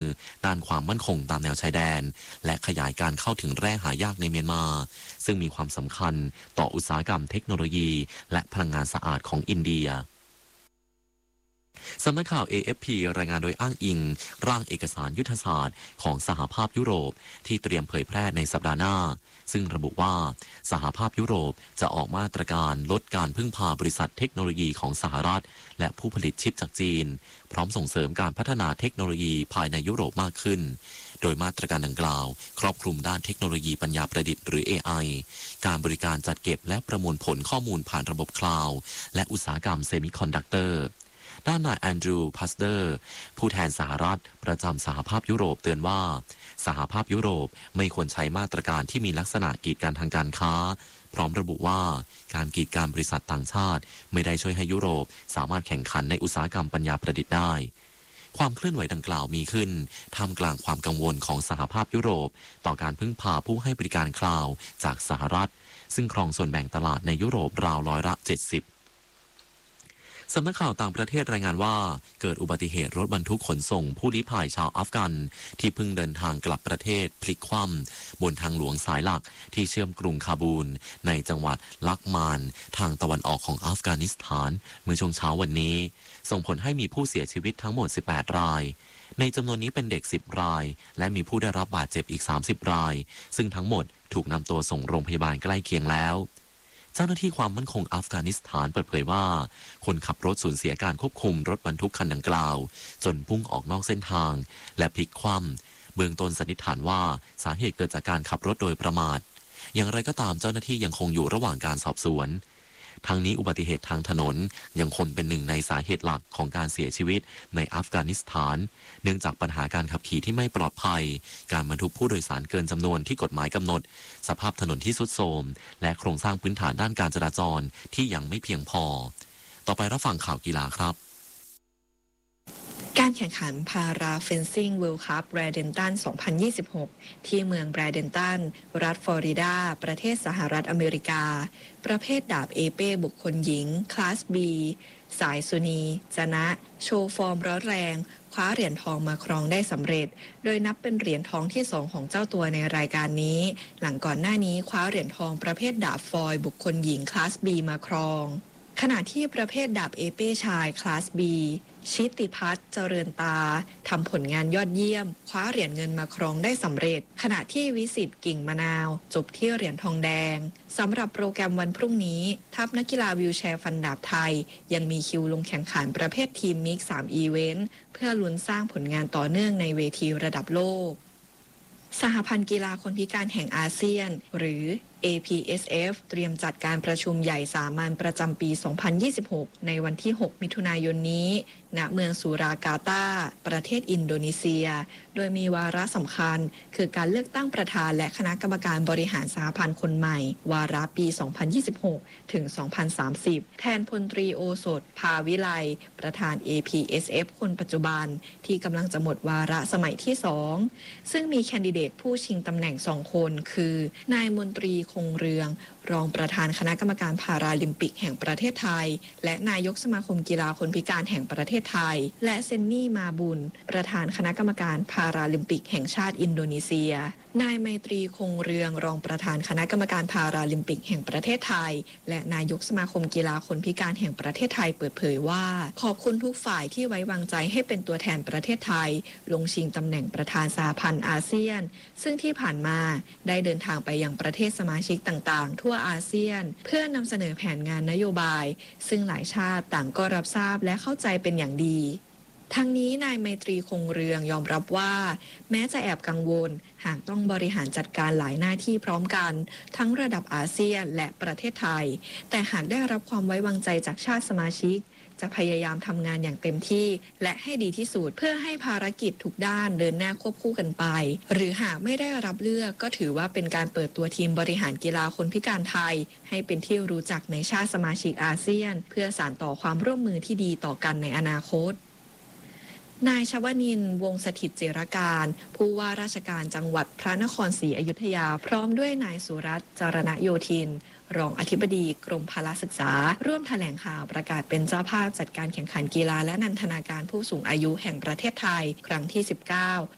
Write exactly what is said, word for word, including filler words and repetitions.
ด้านความมั่นคงตามแนวชายแดนและขยายการเข้าถึงแร่หายากในเมียนมาซึ่งมีความสำคัญต่ออุตสาหกรรมเทคโนโลยีและพลังงานสะอาดของอินเดียสำนักข่าว เอ เอฟ พี รายงานโดยอ้างอิงร่างเอกสารยุทธศาสตร์ของสหภาพยุโรปที่เตรียมเผยแพร่ในสัปดาห์หน้าซึ่งระบุว่าสหภาพยุโรปจะออกมาตรการลดการพึ่งพาบริษัทเทคโนโลยีของสหรัฐและผู้ผลิตชิปจากจีนพร้อมส่งเสริมการพัฒนาเทคโนโลยีภายในยุโรปมากขึ้นโดยมาตรการดังกล่าวครอบคลุมด้านเทคโนโลยีปัญญาประดิษฐ์หรือ เอ ไอ การบริการจัดเก็บและประมวลผลข้อมูลผ่านระบบคลาวด์และอุตสาหกรรมเซมิคอนดักเตอร์ด้านนายแอนดรูว์ พัสเดอร์ผู้แทนสหรัฐประจำสหภาพยุโรปเตือนว่าสหภาพยุโรปไม่ควรใช้มาตรการที่มีลักษณะกีดกันทางการค้าพร้อมระบุว่าการกีดกันบริษัทต่างชาติไม่ได้ช่วยให้ยุโรปสามารถแข่งขันในอุตสาหกรรมปัญญาประดิษฐ์ได้ความเคลื่อนไหวดังกล่าวมีขึ้นท่ามกลางความกังวลของสหภาพยุโรปต่อการพึ่งพาผู้ให้บริการคลาวด์จากสหรัฐซึ่งครองส่วนแบ่งตลาดในยุโรปราวร้อยละเจ็ดสิบสำนักข่าวต่างประเทศรายงานว่าเกิดอุบัติเหตุรถบรรทุกขนส่งผู้ลี้ภัยชาวอัฟกันที่เพิ่งเดินทางกลับประเทศพลิกคว่ำบนทางหลวงสายหลักที่เชื่อมกรุงคาบูลในจังหวัดลักมานทางตะวันออกของอัฟกานิสถานเมื่อช่วงเช้าวันนี้ส่งผลให้มีผู้เสียชีวิตทั้งหมดสิบแปดรายในจำนวนนี้เป็นเด็กสิบรายและมีผู้ได้รับบาดเจ็บอีกสามสิบรายซึ่งทั้งหมดถูกนำตัวส่งโรงพยาบาลใกล้เคียงแล้วเจ้าหน้าที่ความมั่นคงอัฟกานิสถานเปิดเผยว่าคนขับรถสูญเสียการควบคุมรถบรรทุกคันดังกล่าวจนพุ่งออกนอกเส้นทางและพลิกคว่ำเบื้องต้นสันนิษฐานว่าสาเหตุเกิดจากการขับรถโดยประมาทอย่างไรก็ตามเจ้าหน้าที่ยังคงอยู่ระหว่างการสอบสวนทั้งนี้อุบัติเหตุทางถนนยังคงเป็นหนึ่งในสาเหตุหลักของการเสียชีวิตในอัฟกานิสถานเนื่องจากปัญหาการขับขี่ที่ไม่ปลอดภัยการบรรทุกผู้โดยสารเกินจำนวนที่กฎหมายกำหนดสภาพถนนที่ทรุดโทรมและโครงสร้างพื้นฐานด้านการจราจรที่ยังไม่เพียงพอต่อไปรับฟังข่าวกีฬาครับการแข่งขันพาราเฟนซิ่งเวิลด์คัพแบรเดนตัน สองพันยี่สิบหก ที่เมืองแบรเดนตันรัฐฟลอริดาประเทศสหรัฐอเมริกาประเภทดาบเอเป้บุคคลหญิงคลาส B สายสุนีจนะโชว์ฟอร์มร้อนแรงคว้าเหรียญทองมาครองได้สำเร็จโดยนับเป็นเหรียญทองที่สองของเจ้าตัวในรายการนี้หลังก่อนหน้านี้คว้าเหรียญทองประเภทดาบฟอยบุคคลหญิงคลาส B มาครองขณะที่ประเภทดาบเอเป้ชายคลาส Bชิติพัฒน์เจริญตาทำผลงานยอดเยี่ยมคว้าเหรียญเงินมาครองได้สำเร็จขณะที่วิสิตกิ่งมะนาวจบที่เหรียญทองแดงสำหรับโปรแกรมวันพรุ่งนี้ทัพนักกีฬาวีลแชร์ฟันดาบไทยยังมีคิวลงแข่งขันประเภททีมมิกซ์สามอีเวนต์เพื่อลุ้นสร้างผลงานต่อเนื่องในเวทีระดับโลกสหพันธ์กีฬาคนพิการแห่งอาเซียนหรือ เอ พี เอส เอฟ เตรียมจัดการประชุมใหญ่สามัญประจำปี สองพันยี่สิบหก ในวันที่ หก มิถุนายนนี้ณเมืองสุรากาตาประเทศอินโดนีเซียโดยมีวาระสำคัญคือการเลือกตั้งประธานและคณะกรรมการบริหารสหพันธ์คนใหม่วาระปี สองพันยี่สิบหก ถึง สองพันสามสิบ แทนพลตรีโอสถ ภาวิไลประธาน เอ พี เอส เอฟ คนปัจจุบันที่กำลังจะหมดวาระสมัยที่ สอง ซึ่งมีแคนดิเดตผู้ชิงตำแหน่งสองคนคือนายมนตรีคงเรืองรองประธานคณะกรรมการพาราลิมปิกแห่งประเทศไทยและนายกสมาคมกีฬาคนพิการแห่งประเทศไทยและเซนนี่มาบุญประธานคณะกรรมการพาราลิมปิกแห่งชาติอินโดนีเซียนายไมตรีคงเรืองรองประธานคณะกรรมการพาราลิมปิกแห่งประเทศไทยและนายกสมาคมกีฬาคนพิการแห่งประเทศไทยเปิดเผยว่าขอบคุณทุกฝ่ายที่ไว้วางใจให้เป็นตัวแทนประเทศไทยลงชิงตำแหน่งประธานสหพันธ์อาเซียนซึ่งที่ผ่านมาได้เดินทางไปยังประเทศสมาชิกต่างๆทั่วอาเซียนเพื่อนำเสนอแผนงานนโยบายซึ่งหลายชาติต่างก็รับทราบและเข้าใจเป็นอย่างดีทั้งนี้นายไมตรีคงเรืองยอมรับว่าแม้จะแอบกังวลหากต้องบริหารจัดการหลายหน้าที่พร้อมกันทั้งระดับอาเซียนและประเทศไทยแต่หากได้รับความไว้วางใจจากชาติสมาชิกจะพยายามทำงานอย่างเต็มที่และให้ดีที่สุดเพื่อให้ภารกิจทุกด้านเดินหน้าควบคู่กันไปหรือหากไม่ได้รับเลือกก็ถือว่าเป็นการเปิดตัวทีมบริหารกีฬาคนพิการไทยให้เป็นที่รู้จักในชาติสมาชิกอาเซียนเพื่อสานต่อความร่วมมือที่ดีต่อกันในอนาคตนายชวนินทร์วงศ์สถิตเจรการผู้ว่าราชการจังหวัดพระนครศรีอยุธยาพร้อมด้วยนายสุรัตน์จารณโยธินรองอธิบดีกรมพละศึกษาร่วมแถลงข่าวประกาศเป็นเจ้าภาพจัดการแข่งขันกีฬาและนันทนาการผู้สูงอายุแห่งประเทศไทยครั้งที่ สิบเก้า